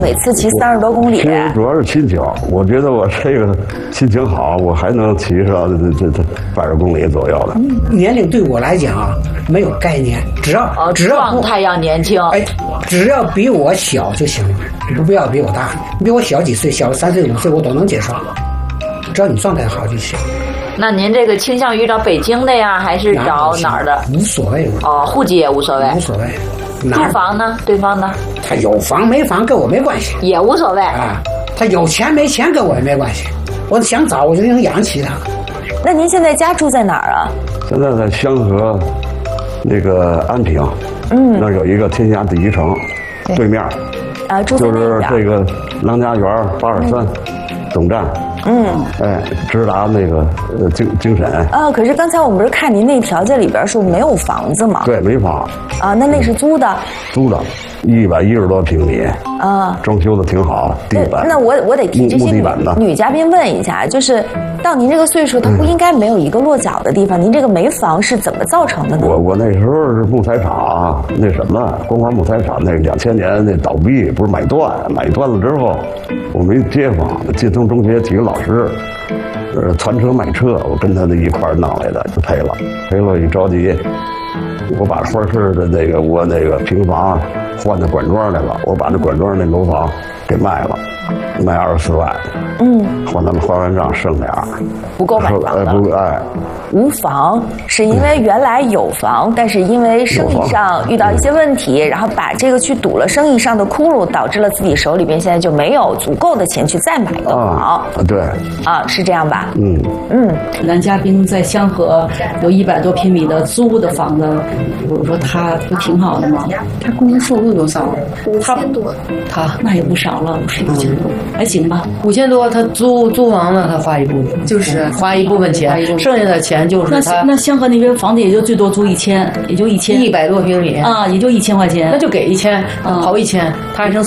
每次骑30多公里。 其实主要是心情，我觉得我这个心情好，我还能骑上这80公里左右的。 年龄对我来讲啊，没有概念，只要状态要年轻， 哎，只要比我小就行了，不要比我大，比我小几岁，小3岁5岁我都能接受，只要你状态好就行。 那您这个倾向于找北京的呀，还是找哪儿的？ 无所谓哦，户籍也无所谓， 无所谓。 住房呢？对方呢？ 他有房没房跟我没关系， 也无所谓啊。他有钱没钱跟我也没关系，我想找我就能养起他。 那您现在家住在哪儿啊？ 现在在香河那个安平，那儿有一个天下第一城，对面啊，住在就是这个郎家园823总站。哎，直达那个京沈。 可是刚才我们不是看您那条件里边说没有房子吗？ 对，没房。 啊，那是租的。 租的，110多平米。啊，装修的挺好，地板。 那我得替这些女嘉宾问一下，就是到您这个岁数，她不应该没有一个落脚的地方？您这个没房是怎么造成的呢？ 我那时候是木材厂，那什么光华木材厂，那2000年那倒闭，不是买断了之后，我们街坊晋通中学几个老师，传车卖车，我跟他一块弄来的，就赔了一着急，我把花市的我那个平房换到管庄来了，我把那管庄那楼房给卖了，卖24万，换他们还完账剩点， 不够买房的。无房是因为原来有房，但是因为生意上遇到一些问题，然后把这个去堵了生意上的窟窿，导致了自己手里边现在就没有足够的钱去再买一个房。 对， 是这样吧？ 男嘉宾在香河有100多平米的租的房子，我说他不挺好的吗？ 他工资收入多少？5000多。 他那也不少了，50多千多，还行吧 ？5000多，他租房了，他花一部分，就是花一部分钱，剩下的钱就是他。 那香河那边房子也就最多租1000，也就1000，100 多平米啊，也就1000块钱， 那就给1000，跑1000，他还剩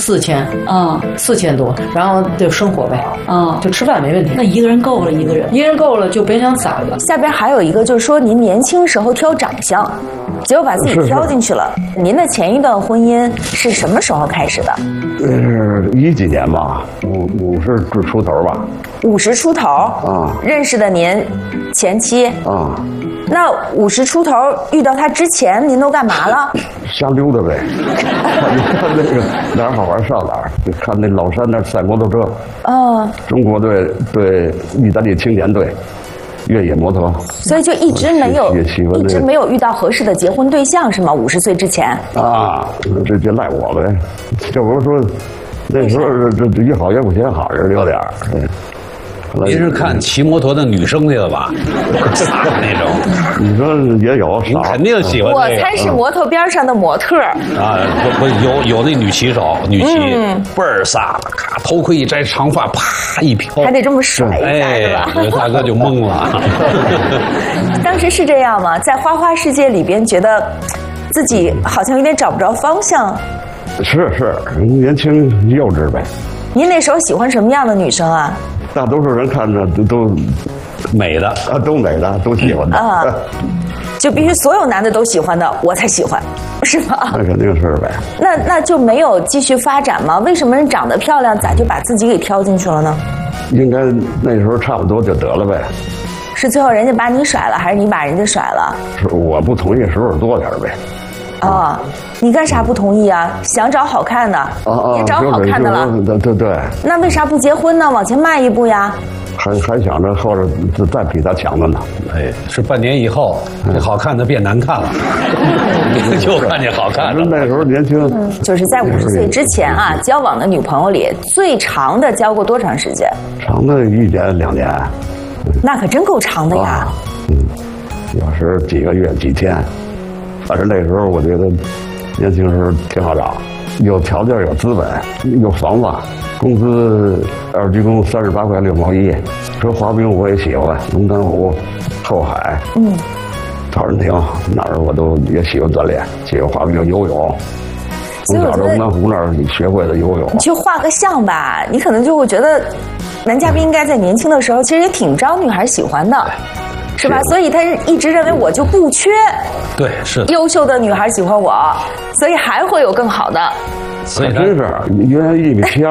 4000，4000多，然后就生活呗，就吃饭没问题。 那一个人够了，一个人够了就别想咋了。 下边还有一个就是说，您年轻时候挑长相，结果把自己挑进去了。您的前一段婚姻是什么时候开始的 ？10几年吧，50出头吧。 50出头啊，认识的您前妻啊。那50出头遇到他之前，您都干嘛了？ 瞎溜达呗，看那个哪儿好玩上哪儿，看那老山那赛摩托车。中国队对意大利青年队。越野摩托， 所以就一直没有遇到合适的结婚对象是吗？50岁之前啊，这赖我呗。这不是说那时候这越好越不嫌好，人有点儿。 您是看骑摩托的女生去了吧？傻那种， 你说也有， 你肯定喜欢。 我猜是摩托边上的模特啊，不有那女骑手，女骑倍儿飒，咔头盔一摘，长发啪一飘， 还得这么甩一下是吧？ 大哥就懵了。 当时是这样吗？在花花世界里边，觉得自己好像有点找不着方向。 是，年轻幼稚呗。 您那时候喜欢什么样的女生啊？ 大多数人看着都美的啊，都美的，都喜欢的啊， 就必须所有男的都喜欢的，我才喜欢，是吧？ 那肯定是呗。 那就没有继续发展吗？为什么人长得漂亮，咋就把自己给挑进去了呢？ 应该那时候差不多就得了呗。 是最后人家把你甩了，还是你把人家甩了？ 是我不同意时候多点呗。 你干啥不同意啊？想找好看的，也找好看的了。 对。 那为啥不结婚呢？往前迈一步呀。 还想着后边再比他强的呢。 哎，是半年以后，这好看的变难看了，就看见好看的。 那时候年轻， 就是在50岁之前啊，交往的女朋友里最长的交过多长时间？ 长的1年2年。 那可真够长的呀。 有时几个月几天。反正那时候我觉得年轻时候挺好找，有条件有资本有房子，工资2居工38块6毛1。说滑冰我也喜欢，龙潭湖、后海，陶然亭哪儿我都也喜欢锻炼，喜欢滑冰游泳。从小龙潭湖那儿你学会了游泳。 你去画个像吧，你可能就会觉得男嘉宾应该在年轻的时候其实也挺招女孩喜欢的。是吧？所以他一直认为我就不缺， 对，是优秀的女孩喜欢我，所以还会有更好的。 所以真是原来1.72米，